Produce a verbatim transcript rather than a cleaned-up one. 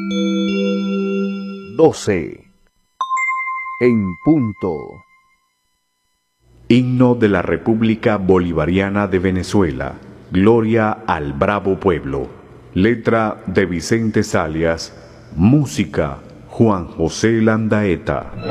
doce. En punto. Himno de la República Bolivariana de Venezuela. Gloria al bravo pueblo. Letra de Vicente Zalias. Música Juan José Landaeta.